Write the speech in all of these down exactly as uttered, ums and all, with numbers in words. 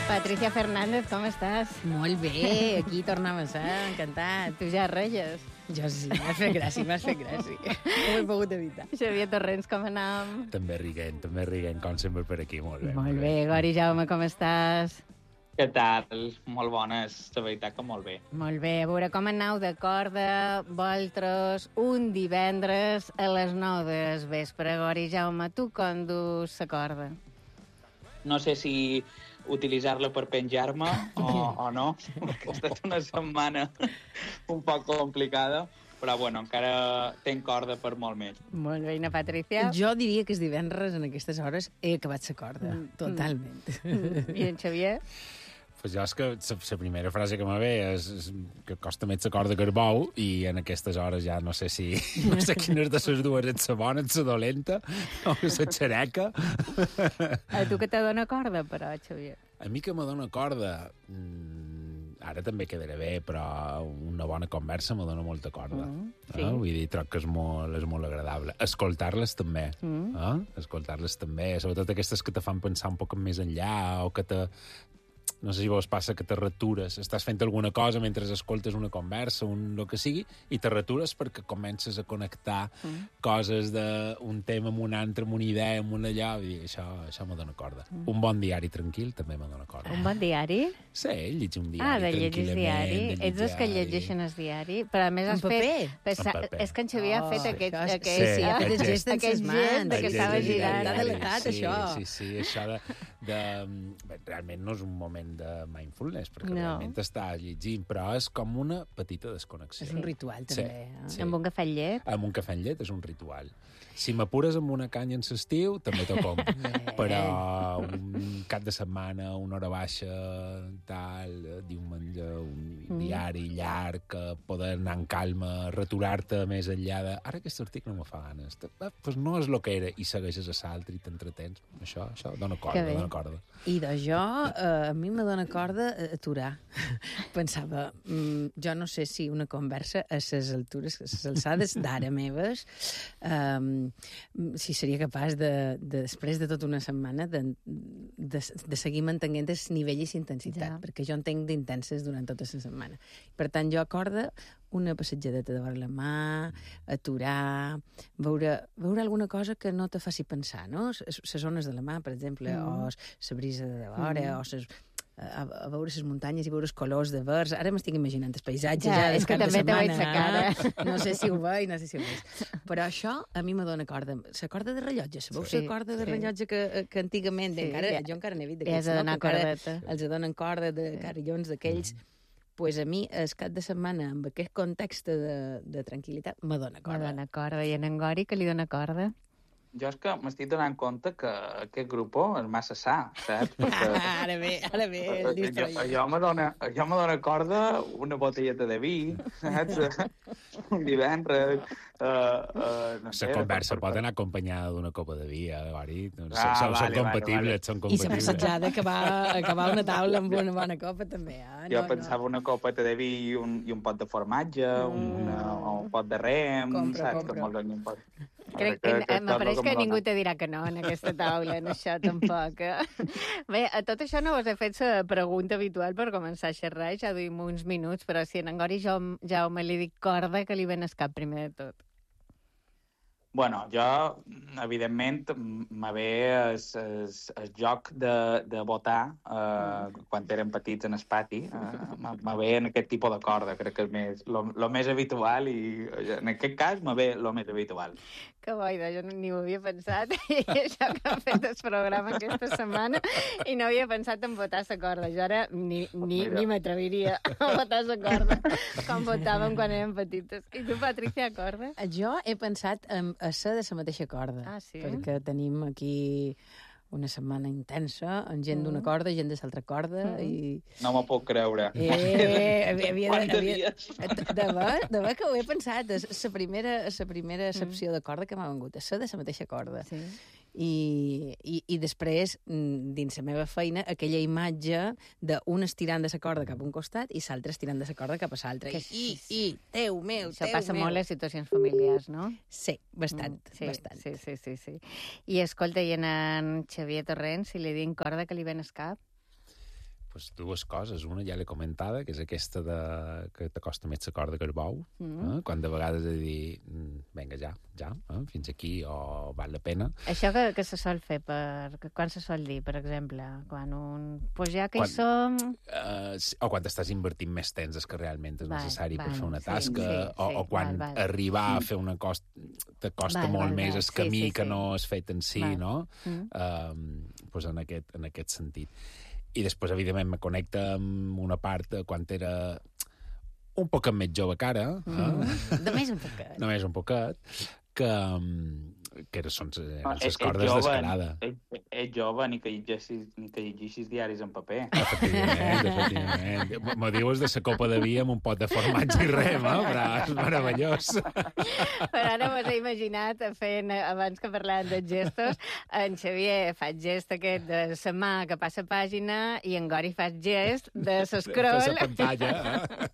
Patricia Fernández, com estàs? Molt bé, aquí tornem a ser, encantat. Tu ja reies. Jo sí, m'has fet gràcia, m'has fet gràcia. No ho he pogut evitar. Xavier Torrents, com anem? També riguent, també riguent, com sempre per aquí, molt bé. Molt bé, Gori Jaume, com estàs? Què tal? Molt bones, la veritat que molt bé. Molt bé, a veure, com aneu de corda, vosaltres, un divendres a les nou del vespre. Gori Jaume, tu com dus la corda? No sé si utilitzar-la per penjar-me o, o no. Ha estat una setmana un poc complicada, però bueno, encara tenc corda per molt més. Molt bé, i na Patricia? Jo diria que és divendres, en aquestes hores, he acabat la corda, mm. totalment. Mm. I en Xavier? Pues jo és que la primera frase que me ve és, és que costa més la corda que el bou, i en aquestes hores ja no sé si... No sé quines de les dues és la bona, és la dolenta, o la xereca. A tu que te dona corda, però, Xavier? A mi que me dona corda... Mmm, ara també quedaré bé, però una bona conversa me dona molta corda. Mm, sí. eh? Vull dir, troc que és molt, és molt agradable. Escoltar-les també. Mm. Eh? Escoltar-les també. Sobretot aquestes que te fan pensar un poc més enllà, o que te... No sé si vos passa que te retures. Estàs fent alguna cosa mentre escoltes una conversa, un el que sigui, i te retures perquè comences a connectar mm. coses d'un tema amb un altre, amb una idea, amb una allò, i això, això me dona corda. Mm. Un bon diari tranquil també me dona corda. Un bon diari? Sí, llegir un diari ah, de tranquil·lament. Diari. De Ets els que llegeixen el diari, però a més has fet... Pesa... És que en Xavier oh, ha fet aquest... Això, aquest, sí, sí, ha fet el gest en ses mans. de que estava girant. T'ha delatat, sí, això. Sí, sí, això de, de... Realment no és un moment de mindfulness, perquè no. realment està llegint, però és com una petita desconnexió. És un ritual, també. Sí, eh? sí. Amb un cafè amb llet? Amb un cafè amb llet és un ritual. Si m'apures amb una canya en l'estiu, també t'ho com. Però un cap de setmana, una hora baixa, tal, diumenge, un mm. diari llarg, poder anar en calma, retirar-te més enllà de... Ara aquest article no me fa ganes. Doncs pues no és el que era, i segueixes a l'altre i t'entretens. Això, això dona corda, dona corda. I de jo, eh, a mi me dona corda aturar. Pensava, mm, jo no sé si una conversa a les altures, a les alçades d'ara meves, eh, si seria capaç de, de, després de tota una setmana, de, de, de seguir mantenint el nivell i intensitat, ja. Perquè jo en tenc d'intenses durant tota la setmana. Per tant, jo acorda una passejadeta de vora la mà, aturar, veure, veure alguna cosa que no te faci pensar, no? Les zones de la mà, per exemple, mm. o la brisa de vora, mm. o ses... A, a veure les muntanyes i veure els colors de verds. Ara m'estic imaginant els paisatges. Ja, ja és que també te veig la cara. No sé si ho veig, no sé si ho veig. Però això a mi me dona corda. La corda de rellotge. Sabeu sí, la corda de sí. rellotge que, que antigament, sí, encara, ja. jo encara n'he vist d'aquests, ja no? Que sí. els donen corda de carillons d'aquells. Mm. Pues a mi, el cap de setmana, amb aquest context de, de tranquil·litat, me dona corda. Me dona corda. I en Gori, que li dona corda? Jo és que m'estic donant compte que aquest grup és massa sa, saps? Perquè... ara bé, ara bé, el jo, jo, me dona, jo me dona corda una botelleta de vi, saps? Un divendres... Uh, uh, no sé, la conversa per, per, pot anar acompanyada d'una copa de vi, eh, Gori? Ah, són, vale, són vale, compatibles, vale. són I compatibles. la passejada acabar, acabar una taula amb una bona copa, també. Eh? Jo no, pensava no. una copeta de vi i un, i un pot de formatge, mm. una, un pot de rem, compro, saps? Compro. Que molt un pot... Crec que, que m'apareix que ningú te dirà que no en aquesta taula, en això tampoc. Eh? Bé, a tot això no vos he fet la pregunta habitual per començar a xerrar, ja duim uns minuts, però si en Gori Jaume li dic corda, que li ven el cap primer de tot. Bueno, jo, evidentment, me ve el, el, el joc de, de votar eh, quan érem petits en el pati. Eh, me ve en aquest tipus de corda, crec que és més, lo, lo més habitual, i en aquest cas me ve lo més habitual. Que boida, jo ni ho havia pensat, i això que hem fet el programa aquesta setmana, i no havia pensat en votar la corda. Jo ara ni, ni, ni m'atreviria a votar la corda, com votàvem quan érem petites. I tu, Patricia, corda? Jo he pensat en a ser de la mateixa corda, ah, sí? perquè tenim aquí una setmana intensa, amb gent mm. d'una corda, gent de l'altra corda, mm. i... No m'ho puc creure. Eh, havia, havia, Quants havia, dies? de ver, de ver que ho he pensat, és la primera, la primera excepció mm. de corda que m'ha vengut, és ser de la mateixa corda. Sí. I, i, i després, dins la meva feina, aquella imatge d'un estirant de la corda cap a un costat i l'altre estirant de la corda cap a l'altre. I, i, i, teu meu, Això teu passa meu. molt a les situacions familiars, no? Sí, bastant, Mm, sí, bastant. Sí, sí, sí, sí. I escolta, i en, en Xavier Torrents, si li dic corda, que li ven el cap? pues, dues coses. Una ja l'he comentada, que és aquesta de, que t'acosta més la corda que el bou, mm. eh? Quan de vegades he de dir, vinga, ja, ja, eh? Fins aquí, o val la pena. Això que, que se sol fer, per, quan se sol dir, per exemple? Quan un... Pues ja que quan, hi som... Uh, o quan estàs invertint més temps del que realment és val, necessari val, per fer una sí, tasca, sí, o, sí, o quan val, val. arribar a fer una costa t'acosta Val, molt val, més val. el camí sí, sí, que sí. no has fet en si, Val. no? Mm. Uh, pues en, aquest, en aquest sentit. I després, evidentment, me connecta amb una part de quan era un poc més jove que ara. Mm. Eh? Només un poquet. Només un poquet. Que, que són Ah, les cordes d'escalada. Ets és jove, ni que llegeixis, ni que llegeixis diaris en paper. Efectivament, efectivament. Me dius de la copa de vi amb un pot de formatge i rem, eh? Però és meravellós. Però ara m'ho he imaginat fent, abans que parlàvem de gestos, en Xavier fa gest aquest de la mà que passa pàgina i en Gori fa gest de l'escroll. De la pantalla, eh?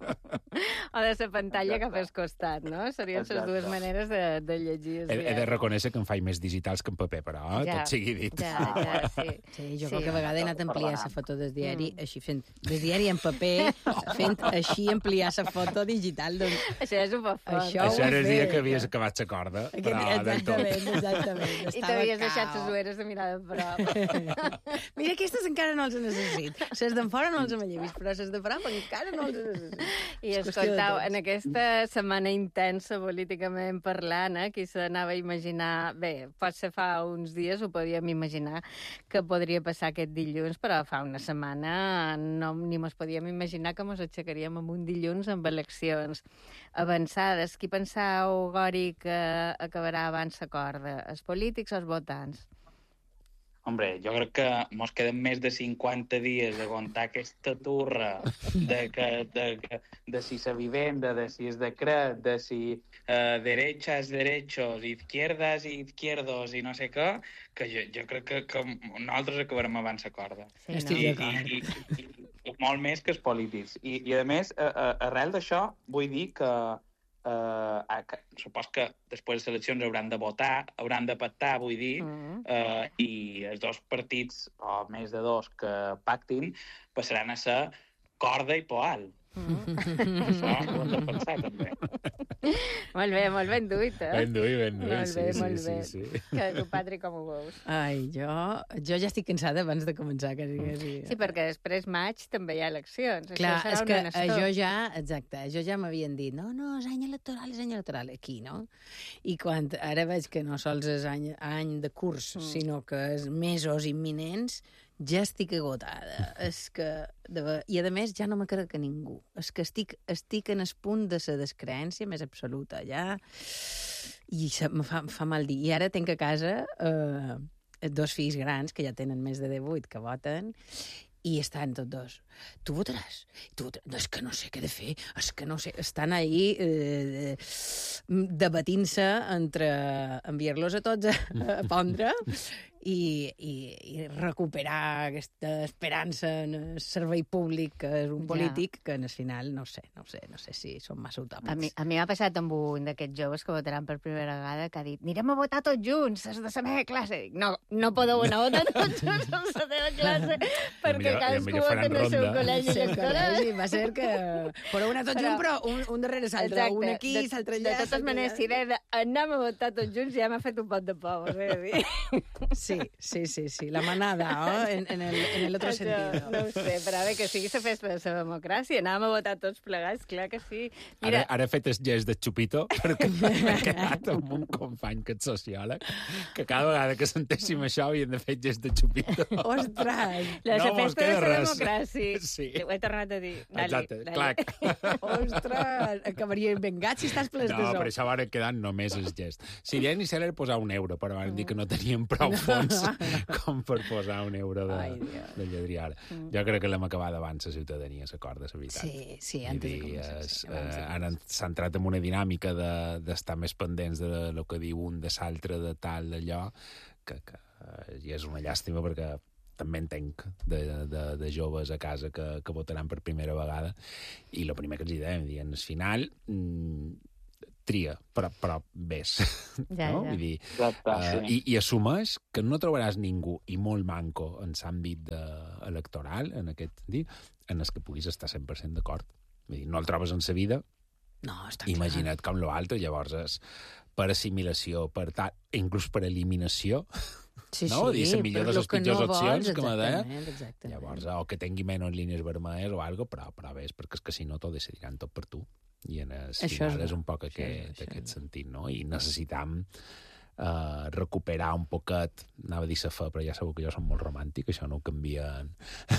O de la pantalla cap al costat, no? Serien les dues maneres de, de llegir. He, he de reconèixer que em faig més digitals que en paper, però eh? Ja, tot sigui dit. Ja, ja, sí. Sí, jo Sí. qualque vegada he anat a ampliar la foto del diari, Mm. així fent, del diari en paper, fent així ampliar la foto digital. Doncs, Això és un poc fort. Això Això era el dia fet, que havies ja. acabat la corda, Aquest, però del tot. exactament, exactament. I Estava t'havies deixat cao. les ulleres de mirar de prop. Mira, aquestes encara no els necessit. Les d'en fora no els hem vist, però les de prop encara no els necessit. I És qüestió de escoltau, temps. en aquesta setmana intensa políticament parlant, eh, qui s'anava a imaginar... Bé, potser fa uns dies ho podíem imaginar que podria passar aquest dilluns, però fa una setmana no, ni mos podíem imaginar que mos aixecaríem amb un dilluns amb eleccions avançades. Qui pensau, Gori, que acabarà abans la corda? Els polítics o els votants? Hombre, jo crec que mos queden més de cinquanta dies d'aguantar aquesta turra de, que, de, de, de si la vivenda, de si es decret, de si uh, derechas, derechos, izquierdas i izquierdos i no sé què, que jo, jo crec que, que nosaltres acabarem abans la corda. Sí, Estic I, d'acord. i, i, i, i molt més que els polítics. I, i a més, a, a, arrel d'això, vull dir que Uh, que, supos que després de les eleccions hauran de votar, hauran de pactar, vull dir, Mm. uh, i els dos partits, o més de dos, que pactin, passaran a ser corda i poal. Mm. Això ho hem de pensar, també. Molt bé, molt ben duit, eh? Ben duit, ben duit, Molt sí, bé, sí, molt sí, bé. sí. Que tu, Patri, com ho veus? Ai, jo, jo ja estic cansada abans de començar, quasi, quasi. Sí, perquè després maig també hi ha eleccions. Clar, Això serà és un que anestó. eh, jo ja, exacte, jo ja m'havien dit, no, no, és any electoral, és any electoral, aquí, no? I quan ara veig que no sols és any, any de curs, mm. sinó que és mesos imminents, ja estic agotada. És que, de, I a més ja no me crec que ningú. És que estic, estic en el punt de la descreència més absoluta, ja. I se, me fa, fa mal dir. I ara tenc a casa eh, dos fills grans, que ja tenen més de divuit, que voten, i estan tots dos. Tu votaràs? Tu votaràs? No, és que no sé què de fer, és que no sé... Estan ahí eh, debatint-se entre enviar-los a tots a, a pondre i, i, i recuperar aquesta esperança en el servei públic que és un polític, ja. Que en el final no sé, no sé, no sé si són massa utòpics. A mi, a mi m'ha passat amb un d'aquests joves que votaran per primera vegada que ha dit anirem a votar tots junts, és de la meva classe. Dic, no, no podeu anar a votar tots junts a la meva classe perquè millor- cadascú millor faran vota en el seu ronda. col·legi Sí, electoral. col·legi, va ser que... Però una tots Però- junts, però un, un darrere l'altre. Un aquí, de, l'altre de allà. totes l'altre maneres, allà. si deia anem a votar tots junts, ja m'ha fet un pot de por, us he de dir. Sí, sí, sí, sí, la manada, oh? en, en, el, en el otro Això, sentido. no ho sé, però a veure, que sigui la festa de la democràcia, anàvem a votar tots plegats, clar que sí. Ara, Mira, ara he fet el gest de xupito perquè m'he quedat amb un company que és sociòleg que cada vegada que sentéssim això havien de fer gest de xupito. Ostres! la no mos festa de queda la res. democràcia. Sí. Ho he tornat a dir. Dali, Exacte, dali. clac. Ostres! Acabaríem vengats si estàs ple de No, so. per això van quedar només el gest. L'idea inicial era posar un euro, però van dir que no teníem prou fons com per posar un euro de, Ai, Dios. de lladriar. Jo crec que l'hem acabat abans la ciutadania, l'acord de la veritat. Sí, sí, Vull antes de dir, començar. és, Sí, eh, abans de han centrat en una dinàmica de- d'estar més pendents de lo que diu un, de l'altre, de tal, d'allò, que, que i és una llàstima perquè també entenc de, de, de joves a casa que, que votaran per primera vegada i el primer que els hi dèiem, dir, al final mm, tria, però, però ves. Ja, no? ja. Vull dir, Exacte, uh, sí. i, I assumeix que no trobaràs ningú, i molt manco en l'àmbit de, electoral, en aquest sentit, en el que puguis estar cent per cent d'acord. Vull dir, no el trobes en sa vida, No, està imagina't com lo altre, llavors és per assimilació, per tal, inclús per eliminació, Sí, no? sí, Dir, la millor de però les lo que pitjors no vols, opcions, que me deia. exactament, exactament. Llavors, o que tingui menys línies vermelles o algo, però, però ves, perquè és que si no t'ho decidiran tot per tu. I en el Això és final és, bo. un poc Això és- aquest, això és aquest bo. sentit, no? I necessitam uh, recuperar un poquet, anava a dir sa fe, però ja sabeu que jo som molt romàntic, això no ho canvien.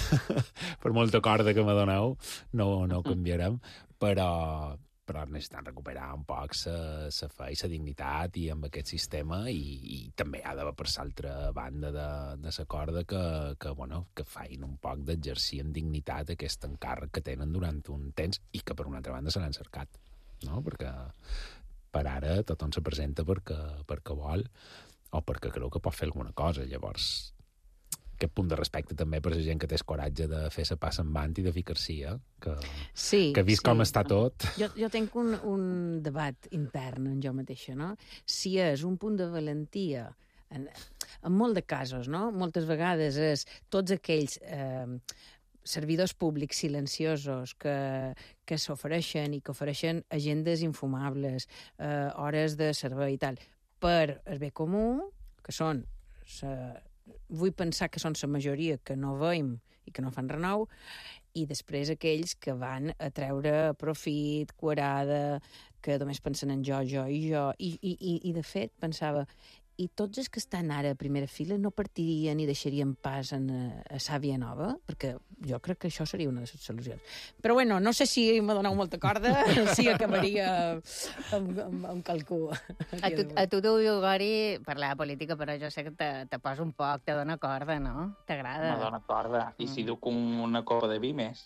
Per molta corda que me doneu, no, no ho canviarem, però, però necessitem recuperar un poc sa, sa fe i sa dignitat i amb aquest sistema i, i també ha d'haver per l'altra banda de, de la corda que, que, bueno, que facin un poc d'exercir amb dignitat aquest encàrrec que tenen durant un temps i que per una altra banda se l'han cercat, no? Perquè per ara tothom se presenta perquè, perquè vol o perquè creu que pot fer alguna cosa. Llavors, aquest punt de respecte també per la gent que té el coratge de fer la passa endavant i de ficar-s'hi, eh? Que, Sí, que he vist sí. com està tot. Jo, jo tinc un, un debat intern en jo mateixa, no? Si és un punt de valentia, en, en molt de casos, no? Moltes vegades és tots aquells eh, servidors públics silenciosos que, que s'ofereixen i que ofereixen agendes infumables, eh, hores de servei i tal, per el bé comú, que són... Sa, vull pensar que són la majoria que no veiem i que no fan renou, i després aquells que van a treure profit, quarada, que només pensen en jo, jo i jo. I, i, i, i de fet, pensava, i tots els que estan ara a primera fila no partirien i deixarien pas en, a, a Sàvia Nova? Perquè jo crec que això seria una de les solucions. Però bueno, no sé si m'ha donat molta corda, si acabaria amb, amb, amb calcú. A tu, a tu t'ho diu, Gori, parlar de política, però jo sé que te, te posa un poc, te dona corda, no? T'agrada? Me dona corda. I si duc un, una copa de vi més.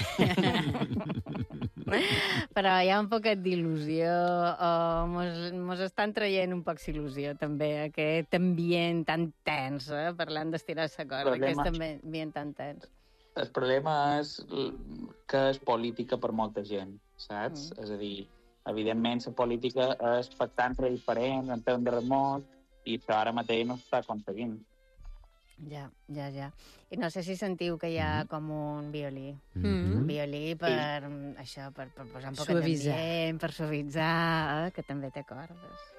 Però hi ha un poquet d'il·lusió, o mos, mos estan traient un poc d'il·lusió, també, aquest ambient tan tens, eh? Parlant d'estirar la corda, Problema. aquest ambient tan tens. El problema és que és política per molta gent, saps? Mm. És a dir, evidentment, la política és bastant diferent, entendre molt, i això ara mateix no s'està aconseguint. Ja, ja, ja. I no sé si sentiu que hi ha com un violí. Mm. Un violí per, això, per, per posar un poquet Suavitzar. d'ambient, per suavitzar, eh? Que també té cordes.